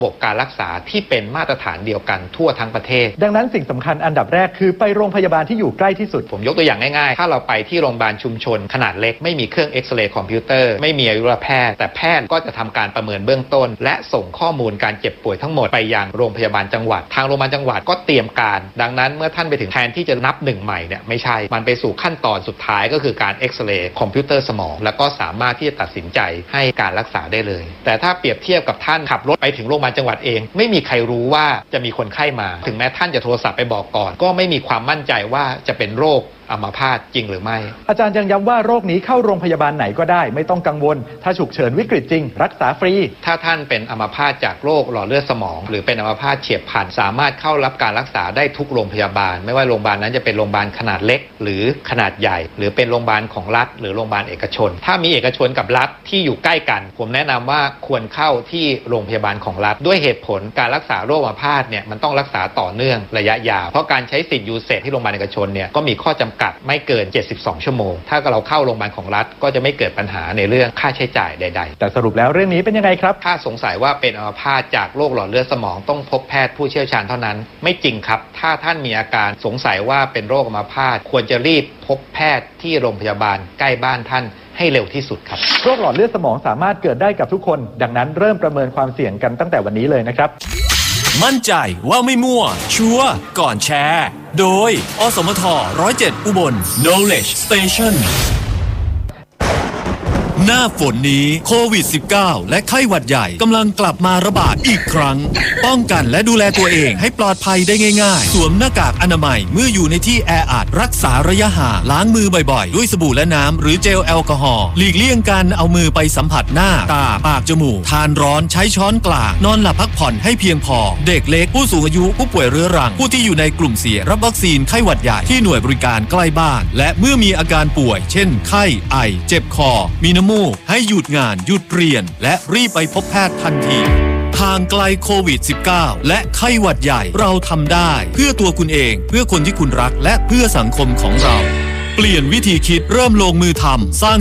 ระบบการรักษาที่เป็นมาตรฐานเดียวกันทั่วทั้งประเทศดังนั้นสิ่งสำคัญอันดับแรกคือไปโรงพยาบาลที่อยู่ใกล้ที่สุดผมยกตัวอย่างง่ายๆถ้าเราไปที่โรงพยาบาลชุมชนขนาดเล็กไม่มีเครื่องเอ็กซเรย์คอมพิวเตอร์ไม่มีอายุรแพทย์แต่แพทย์ก็จะทำการประเมินเบื้องต้นและส่งข้อมูลการเจ็บป่วยทั้งหมดไปยังโรงพยาบาลจังหวัดทางโรงพยาบาลจังหวัดก็เตรียมการดังนั้นเมื่อท่านไปถึงแทนที่จะนับ1ใหม่เนี่ยไม่ใช่มันไปสู่ขั้นตอนสุดท้ายก็คือการเอ็กซเรย์คอมพิวเตอร์สมองแล้วก็สามารถที่จะตัดสินใจให้การรักษาได้เลยแต่ถ้าเปรียบเทียบกับท่านขับรถไปถึงโรงพยาบาลจังหวัดเองไม่มีใครรู้ว่าจะมีคนไข้มาถึงแม้ท่านจะโทรศัพท์ไปบอกก่อนก็ไม่มีความมั่นใจว่าจะเป็นโรคอัมพาตจริงหรือไม่อาจารย์ยังย้ำว่าโรคนี้เข้าโรงพยาบาลไหนก็ได้ไม่ต้องกังวลถ้าฉุกเฉินวิกฤตจริงรักษาฟรีถ้าท่านเป็นอัมพาตจากโรคหลอดเลือดสมองหรือเป็นอัมพาตเฉียบพลันสามารถเข้ารับการรักษาได้ทุกโรงพยาบาลไม่ว่าโรงพยาบาลนั้นจะเป็นโรงพยาบาลขนาดเล็กหรือขนาดใหญ่หรือเป็นโรงพยาบาลของรัฐหรือโรงพยาบาลเอกชนถ้ามีเอกชนกับรัฐที่อยู่ใกล้กันผมแนะนำว่าควรเข้าที่โรงพยาบาลของรัฐด้วยเหตุผลการรักษาโรคอัมพาตเนี่ยมันต้องรักษาต่อเนื่องระยะยาวเพราะการใช้สิทธิ์ยูเซจที่โรงพยาบาลเอกชนเนี่ยก็มีข้อจำกัดไม่เกิน72 ชั่วโมงถ้าเราเข้าโรงพยาบาลของรัฐก็จะไม่เกิดปัญหาในเรื่องค่าใช้จ่ายใดๆแต่สรุปแล้วเรื่องนี้เป็นยังไงครับถ้าสงสัยว่าเป็นอัมพาตจากโรคหลอดเลือดสมองต้องพบแพทย์ผู้เชี่ยวชาญเท่านั้นไม่จริงครับถ้าท่านมีอาการสงสัยว่าเป็นโรคอัมพาตควรจะรีบพบแพทย์ที่โรงพยาบาลใกล้บ้านท่านให้เร็วที่สุดครับโรคหลอดเลือดสมองสามารถเกิดได้กับทุกคนดังนั้นเริ่มประเมินความเสี่ยงกันตั้งแต่วันนี้เลยนะครับมั่นใจว่าไม่มั่วชัวร์ก่อนแชร์โดยอสมท107อุบล Knowledge Stationหน้าฝนนี้โควิด -19 และไข้หวัดใหญ่กำลังกลับมาระบาดอีกครั้งป้องกันและดูแลตัวเองให้ปลอดภัยได้ง่ายๆสวมหน้ากากอนามัยเมื่ออยู่ในที่แออัดรักษาระยะห่างล้างมือบ่อยๆด้วยสบู่และน้ำหรือเจลแอลกอฮอล์หลีกเลี่ยงการเอามือไปสัมผัสหน้าตาปากจมูกทานร้อนใช้ช้อนกลางนอนหลับพักผ่อนให้เพียงพอเด็กเล็กผู้สูงอายุผู้ป่วยเรื้อรังผู้ที่อยู่ในกลุ่มเสี่ยงรับวัคซีนไข้หวัดใหญ่ที่หน่วยบริการใกล้บ้านและเมื่อมีอาการป่วยเช่นไข้ไอเจ็บคอมีน้ำมูกให้หยุดงานหยุดเรียนและรีบไปพบแพทย์ทันทีห่างไกลโควิด -19 และไข้หวัดใหญ่เราทำได้เพื่อตัวคุณเองเพื่อคนที่คุณรักและเพื่อสังคมของเราเปลี่ยนวิธีคิดเริ่มลงมือทำสร้าง